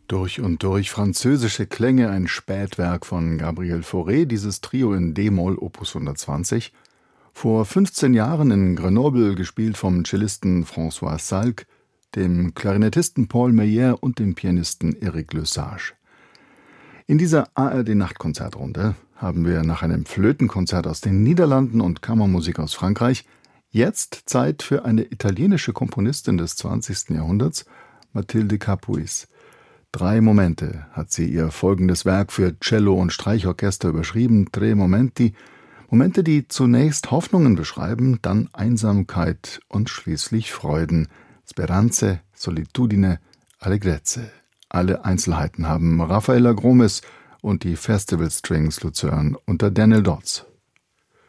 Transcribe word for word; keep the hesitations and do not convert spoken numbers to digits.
Durch und durch französische Klänge, ein Spätwerk von Gabriel Fauré, dieses Trio in d-Moll Opus hundertzwanzig. Vor fünfzehn Jahren in Grenoble gespielt vom Cellisten François Salk, dem Klarinettisten Paul Meyer und dem Pianisten Eric Lesage. In dieser A R D-Nachtkonzertrunde haben wir nach einem Flötenkonzert aus den Niederlanden und Kammermusik aus Frankreich jetzt Zeit für eine italienische Komponistin des zwanzigsten Jahrhunderts, Mathilde Capuis. Drei Momente hat sie ihr folgendes Werk für Cello und Streichorchester überschrieben, Tre Momenti, Momente, die zunächst Hoffnungen beschreiben, dann Einsamkeit und schließlich Freuden, Speranze, Solitudine, Allegrezze. Alle Einzelheiten haben Raffaella Gromes und die Festival Strings Luzern unter Daniel Dodds.